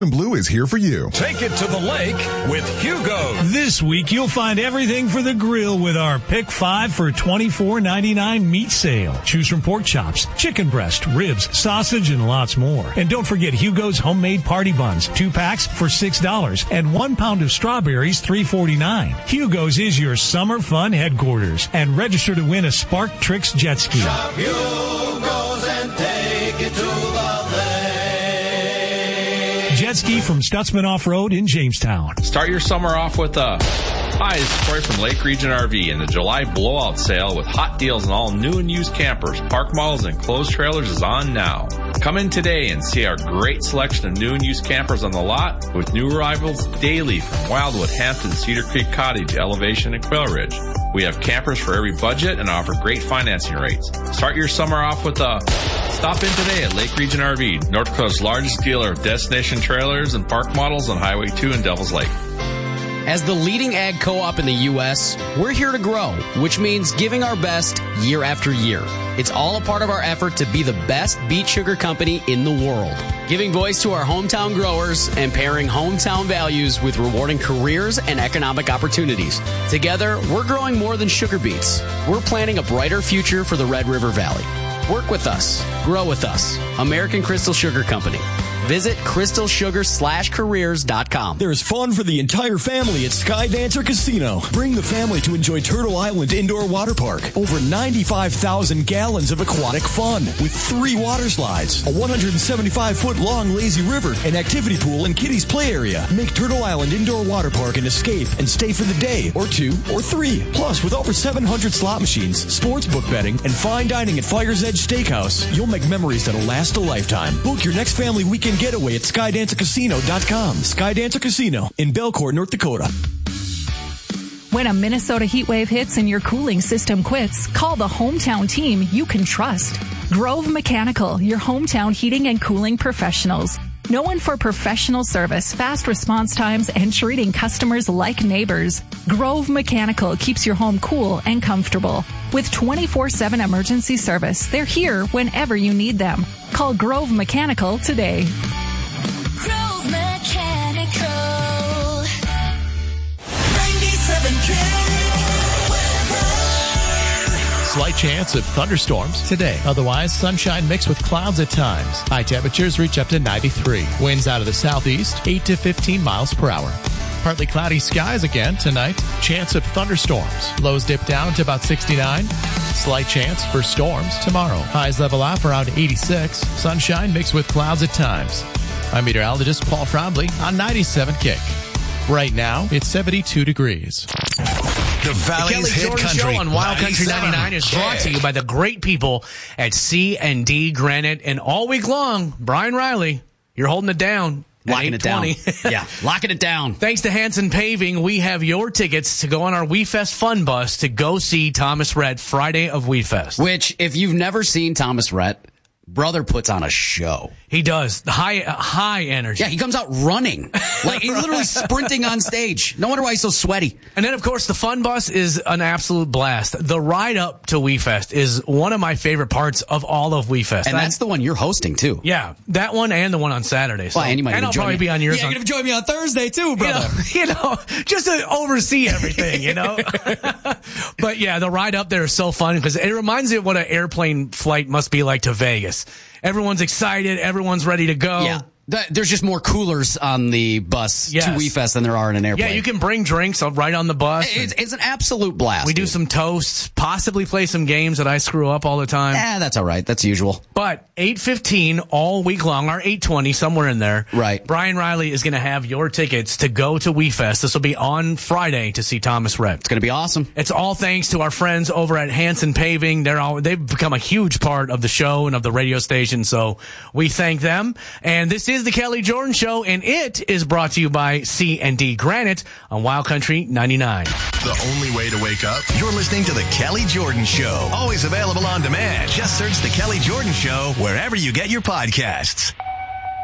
Blue is here for you. Take it to the lake with Hugo. This week, you'll find everything for the grill with our Pick 5 for $24.99 meat sale. Choose from pork chops, chicken breast, ribs, sausage, and lots more. And don't forget Hugo's homemade party buns, 2 packs for $6, and 1 pound of strawberries, $3.49. Hugo's is your summer fun headquarters. And register to win a Spark Tricks jet ski. Shop Hugo's and take it to the lake. Jet ski from Stutzman Off-Road in Jamestown. Start your summer off with a... Hi, this is Troy from Lake Region RV and the July blowout sale with hot deals on all new and used campers, park models, and closed trailers is on now. Come in today and see our great selection of new and used campers on the lot with new arrivals daily from Wildwood, Hampton, Cedar Creek Cottage, Elevation, and Quail Ridge. We have campers for every budget and offer great financing rates. Start your summer off with a... Stop in today at Lake Region RV, North Dakota's largest dealer of destination trailers and park models on Highway 2 in Devil's Lake. As the leading ag co-op in the U.S., we're here to grow, which means giving our best year after year. It's all a part of our effort to be the best beet sugar company in the world. Giving voice to our hometown growers and pairing hometown values with rewarding careers and economic opportunities. Together, we're growing more than sugar beets. We're planting a brighter future for the Red River Valley. Work with us. Grow with us. American Crystal Sugar Company. Visit crystalsugar/careers.com. There's fun for the entire family at Skydancer Casino. Bring the family to enjoy Turtle Island Indoor Water Park. Over 95,000 gallons of aquatic fun with 3 water slides, a 175-foot-long lazy river, an activity pool, and kiddies' play area. Make Turtle Island Indoor Water Park an escape and stay for the day, or 2, or 3. Plus, with over 700 slot machines, sports book betting, and fine dining at Fire's Edge Steakhouse, you'll make memories that'll last a lifetime. Book your next family weekend getaway at SkydancerCasino.com. Skydancer Casino in Belcourt, North Dakota. When a Minnesota heat wave hits and your cooling system quits, call the hometown team you can trust. Grove Mechanical, your hometown heating and cooling professionals. Known for professional service, fast response times, and treating customers like neighbors, Grove Mechanical keeps your home cool and comfortable. With 24/7 emergency service, they're here whenever you need them. Call Grove Mechanical today. Grove Mechanical. 97K. Slight chance of thunderstorms today. Otherwise, sunshine mixed with clouds at times. High temperatures reach up to 93. Winds out of the southeast, 8 to 15 miles per hour. Partly cloudy skies again tonight. Chance of thunderstorms. Lows dip down to about 69. Slight chance for storms tomorrow. Highs level off around 86. Sunshine mixed with clouds at times. I'm meteorologist Paul Frombley on 97 Kick. Right now, it's 72 degrees. The Valley's Hit Country Show on Wild Country 99 is brought to you by the great people at C&D Granite. And all week long, Brian Riley, you're holding it down. Locking it down. Yeah, locking it down. Thanks to Hanson Paving, we have your tickets to go on our WeFest Fun Bus to go see Thomas Rhett Friday of WeFest. Which, if you've never seen Thomas Rhett, brother puts on a show. He does. High energy. Yeah, he comes out running. Like, he's literally sprinting on stage. No wonder why he's so sweaty. And then, of course, the Fun Bus is an absolute blast. The ride up to WeFest is one of my favorite parts of all of WeFest. And that's the one you're hosting, too. Yeah, that one and the one on Saturday. So. Well, and you might I'll probably be on yours. Yeah, you're going to join me on Thursday, too, brother. You know, just to oversee everything, you know. But, yeah, the ride up there is so fun because it reminds me of what an airplane flight must be like to Vegas. Everyone's excited. Everyone's ready to go. Yeah. There's just more coolers on the bus to WeFest than there are in an airplane. Yeah, you can bring drinks right on the bus. It's an absolute blast. We do some toasts, possibly play some games that I screw up all the time. That's all right. That's usual. But 8:15 all week long, or 8:20, somewhere in there. Right. Brian Riley is going to have your tickets to go to WeFest. This will be on Friday to see Thomas Rhett. It's going to be awesome. It's all thanks to our friends over at Hanson Paving. They've become a huge part of the show and of the radio station, so we thank them. And this is the Kelly Jordan Show, and it is brought to you by C&D Granite on Wild Country 99. The only way to wake up? You're listening to The Kelly Jordan Show. Always available on demand. Just search The Kelly Jordan Show wherever you get your podcasts.